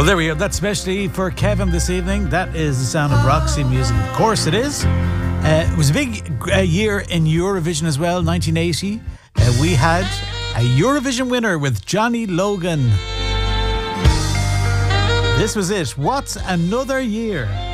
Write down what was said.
Well, there we go. That's especially for Kevin this evening. That is the sound of Roxy music. Of course it is. It was a big year in Eurovision as well, 1980. We had a Eurovision winner with Johnny Logan. This was it. What's Another Year?